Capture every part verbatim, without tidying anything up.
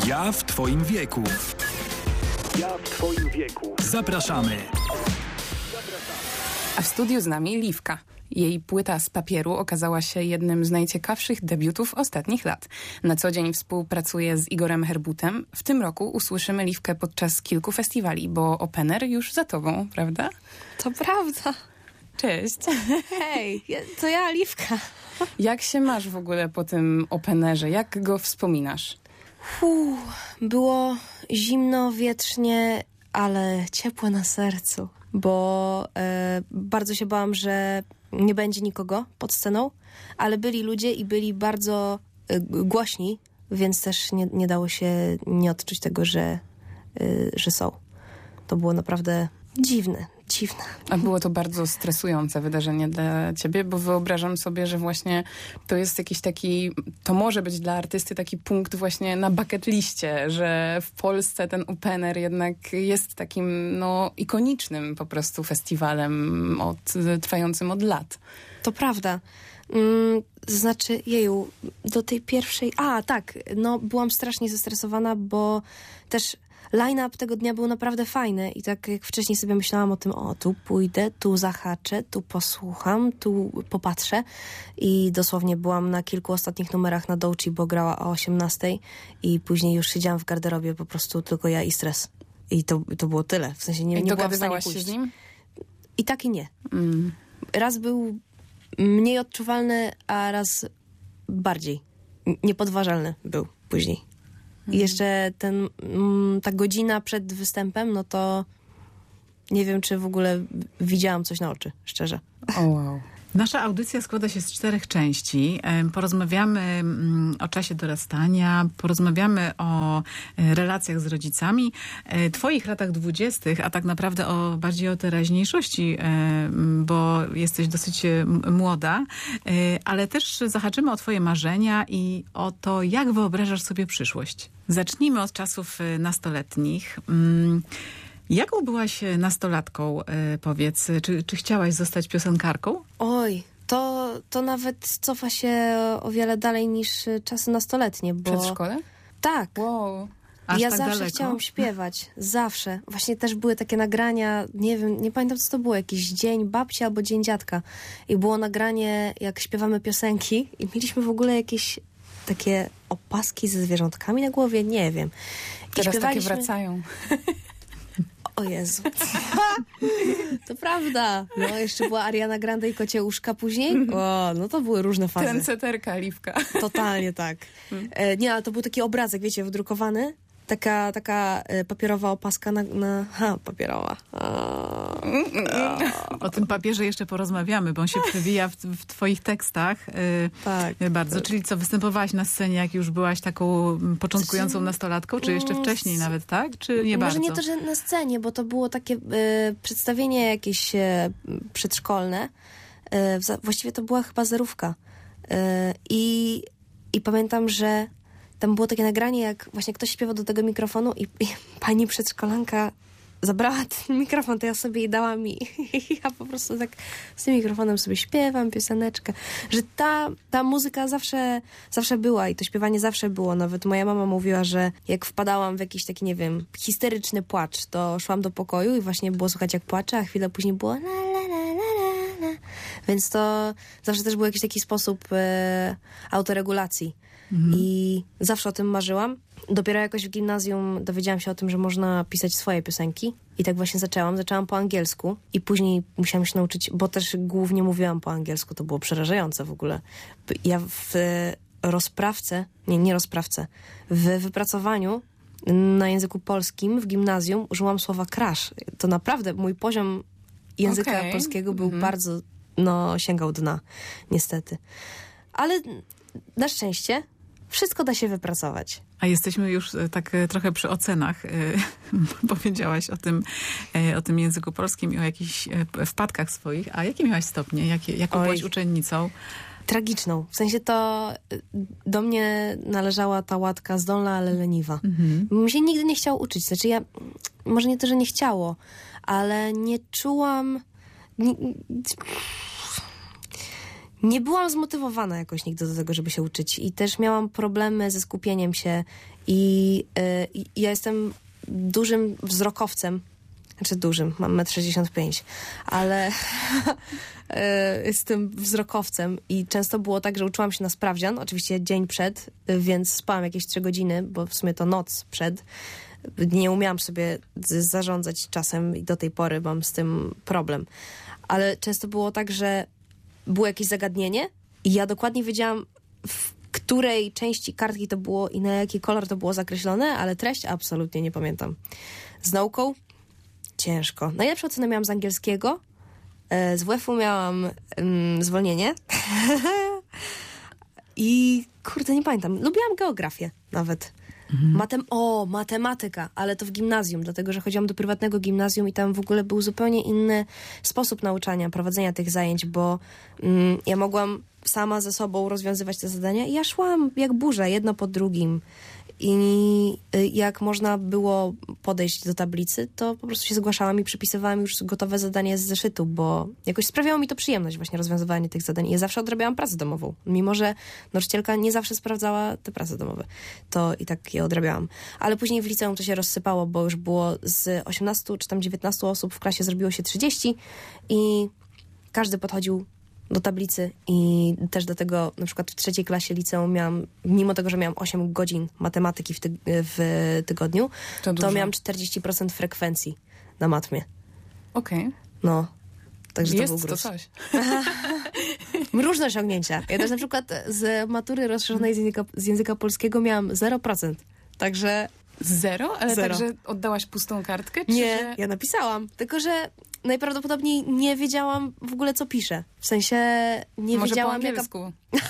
Ja w twoim wieku. Ja w twoim wieku. Zapraszamy. A w studiu z nami Liwka. Jej płyta z papieru okazała się jednym z najciekawszych debiutów ostatnich lat. Na co dzień współpracuje z Igorem Herbutem. W tym roku usłyszymy Liwkę podczas kilku festiwali, bo Opener już za tobą, prawda? To prawda. Cześć. Hej, to ja, Liwka. Jak się masz w ogóle po tym Openerze? Jak go wspominasz? Uf, było zimno, wietrznie, ale ciepło na sercu, bo e, bardzo się bałam, że nie będzie nikogo pod sceną, ale byli ludzie i byli bardzo e, głośni, więc też nie, nie dało się nie odczuć tego, że, e, że są. To było naprawdę dziwne, dziwne. A było to bardzo stresujące wydarzenie dla ciebie, bo wyobrażam sobie, że właśnie to jest jakiś taki, to może być dla artysty taki punkt właśnie na bucket liście, że w Polsce ten Opener jednak jest takim no ikonicznym po prostu festiwalem od, trwającym od lat. To prawda. Mm, znaczy, jeju, do tej pierwszej... A, tak, no byłam strasznie zestresowana, bo też line-up tego dnia był naprawdę fajny i tak jak wcześniej sobie myślałam o tym, o tu pójdę, tu zahaczę, tu posłucham, tu popatrzę i dosłownie byłam na kilku ostatnich numerach na Dołci, bo grała o osiemnastej i później już siedziałam w garderobie, po prostu tylko ja i stres. I to, to było tyle. W sensie nie, I nie byłam w stanie dogadywałaś pójść. się z nim? I tak i nie. Mm. Raz był mniej odczuwalny, a raz bardziej. Niepodważalny był później. I jeszcze ten, mm, ta godzina przed występem, no to nie wiem, czy w ogóle widziałam coś na oczy, szczerze. O wow. Nasza audycja składa się z czterech części. Porozmawiamy o czasie dorastania, porozmawiamy o relacjach z rodzicami, twoich latach dwudziestych, a tak naprawdę o bardziej o teraźniejszości, bo jesteś dosyć młoda, ale też zahaczymy o twoje marzenia i o to, jak wyobrażasz sobie przyszłość. Zacznijmy od czasów nastoletnich. Jaką byłaś nastolatką, powiedz? Czy, czy chciałaś zostać piosenkarką? Oj, to, to nawet cofa się o wiele dalej niż czasy nastoletnie, bo... Przedszkole? Tak. Wow. Aż ja tak zawsze daleko? chciałam śpiewać. Zawsze. Właśnie też były takie nagrania, nie wiem, nie pamiętam co to było, jakiś dzień babci albo dzień dziadka. I było nagranie, jak śpiewamy piosenki i mieliśmy w ogóle jakieś takie opaski ze zwierzątkami na głowie, nie wiem. I Teraz śpiewaliśmy... takie wracają. O Jezu. To prawda. No, jeszcze była Ariana Grande i Kocie Uszka później. O, no to były różne fazy. Trendseterka, Liwka. Totalnie tak. E, nie, ale to był taki obrazek, wiecie, wydrukowany. Taka, taka e, papierowa opaska na... na ha, papierowa. A, a. O tym papierze jeszcze porozmawiamy, bo on się przewija w, w twoich tekstach. Tak. Yy, bardzo. Czyli co, występowałaś na scenie, jak już byłaś taką początkującą nastolatką, czy jeszcze wcześniej nawet, tak? Czy nie Może bardzo? nie to, że na scenie, bo to było takie e, przedstawienie jakieś e, przedszkolne. E, w, właściwie to była chyba zerówka. E, i, I pamiętam, że tam było takie nagranie, jak właśnie ktoś śpiewał do tego mikrofonu i, i pani przedszkolanka zabrała ten mikrofon, to ja sobie jej dałam i ja po prostu tak z tym mikrofonem sobie śpiewam pioseneczkę. Że ta, ta muzyka zawsze, zawsze była i to śpiewanie zawsze było. Nawet moja mama mówiła, że jak wpadałam w jakiś taki, nie wiem, histeryczny płacz, to szłam do pokoju i właśnie było słuchać jak płacze, a chwilę później było la la la la la la. Więc to zawsze też był jakiś taki sposób e, autoregulacji. Mhm. I zawsze o tym marzyłam. Dopiero jakoś w gimnazjum dowiedziałam się o tym, że można pisać swoje piosenki. I tak właśnie zaczęłam. Zaczęłam po angielsku i później musiałam się nauczyć, bo też głównie mówiłam po angielsku. To było przerażające w ogóle. Ja w rozprawce, nie, nie rozprawce, w wypracowaniu na języku polskim w gimnazjum użyłam słowa crush. To naprawdę mój poziom języka okay. polskiego był mhm. bardzo, no, sięgał dna, niestety. Ale na szczęście wszystko da się wypracować. A jesteśmy już tak trochę przy ocenach. Powiedziałaś o tym, o tym języku polskim i o jakichś wpadkach swoich. A jakie miałaś stopnie? Jakie, jaką Oj. byłaś uczennicą? Tragiczną. W sensie to do mnie należała ta łatka zdolna, ale leniwa. Mhm. Mi się nigdy nie chciało uczyć. Znaczy ja, może nie to, że nie chciało, ale nie czułam... Nie, nie byłam zmotywowana jakoś nigdy do tego, żeby się uczyć i też miałam problemy ze skupieniem się i y, ja jestem dużym wzrokowcem, znaczy dużym, mam metr sześćdziesiąt pięć, ale jestem wzrokowcem i często było tak, że uczyłam się na sprawdzian, oczywiście dzień przed, więc spałam jakieś trzy godziny, bo w sumie to noc przed. Nie umiałam sobie zarządzać czasem i do tej pory mam z tym problem. Ale często było tak, że było jakieś zagadnienie i ja dokładnie wiedziałam, w której części kartki to było i na jaki kolor to było zakreślone, ale treść absolutnie nie pamiętam. Z nauką ciężko. Najlepsze oceny miałam z angielskiego, z W F-u miałam um, zwolnienie i kurde, nie pamiętam. Lubiłam geografię nawet. Mhm. Matem- o, matematyka, ale to w gimnazjum, dlatego że chodziłam do prywatnego gimnazjum i tam w ogóle był zupełnie inny sposób nauczania, prowadzenia tych zajęć, bo mm, ja mogłam sama ze sobą rozwiązywać te zadania i ja szłam jak burza, jedno po drugim. I jak można było podejść do tablicy, to po prostu się zgłaszałam i przypisywałam już gotowe zadanie z zeszytu, bo jakoś sprawiało mi to przyjemność właśnie rozwiązywanie tych zadań. Ja zawsze odrabiałam pracę domową, mimo że nauczycielka nie zawsze sprawdzała te prace domowe. To i tak je odrabiałam. Ale później w liceum to się rozsypało, bo już było z osiemnastu czy tam dziewiętnastu osób w klasie zrobiło się trzydzieści i każdy podchodził do tablicy i też do tego, na przykład w trzeciej klasie liceum miałam, mimo tego, że miałam osiem godzin matematyki w, ty- w tygodniu, to, to miałam czterdzieści procent frekwencji na matmie. Okej. Okay. No. Także Jest to był to coś. Różne osiągnięcia. Ja też na przykład z matury rozszerzonej z języka, z języka polskiego miałam zero procent. Także... Zero? Ale Zero. także oddałaś pustą kartkę? Czy nie, że... ja napisałam. Tylko, że najprawdopodobniej nie wiedziałam w ogóle, co piszę. W sensie nie może wiedziałam, po angielsku. Jaka...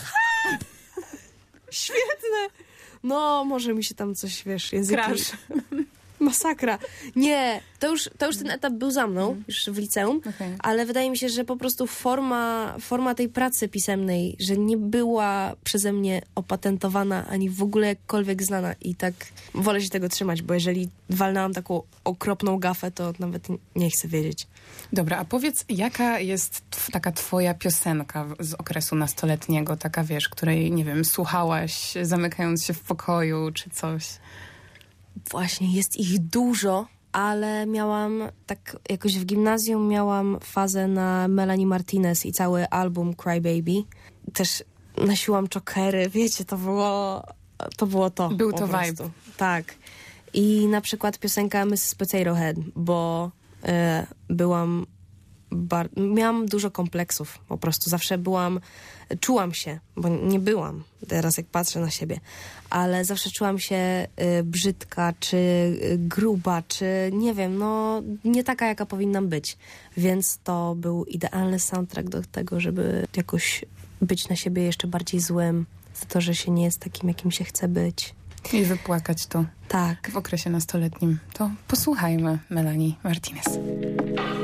Świetne! No, może mi się tam coś, wiesz, języki... Crash. Masakra. Nie, to już, to już ten etap był za mną, mm. już w liceum, okay. ale wydaje mi się, że po prostu forma, forma tej pracy pisemnej, że nie była przeze mnie opatentowana, ani w ogóle jakkolwiek znana i tak wolę się tego trzymać, bo jeżeli walnęłam taką okropną gafę, to nawet nie chcę wiedzieć. Dobra, a powiedz, jaka jest tw- taka twoja piosenka z okresu nastoletniego, taka wiesz, której, nie wiem, słuchałaś zamykając się w pokoju, czy coś? Właśnie, jest ich dużo, ale miałam, tak jakoś w gimnazjum miałam fazę na Melanie Martinez i cały album Cry Baby. Też nosiłam czokery, wiecie, to było to. Było to Był to prostu. vibe. Tak. I na przykład piosenka missus Potato Head, bo e, byłam, bar- miałam dużo kompleksów po prostu. Zawsze byłam, czułam się, bo nie byłam teraz jak patrzę na siebie, ale zawsze czułam się y, brzydka, czy y, gruba, czy nie wiem, no nie taka, jaka powinnam być. Więc to był idealny soundtrack do tego, żeby jakoś być na siebie jeszcze bardziej złym, za to, że się nie jest takim, jakim się chce być. I wypłakać to tak w okresie nastoletnim. To posłuchajmy Melanie Martinez.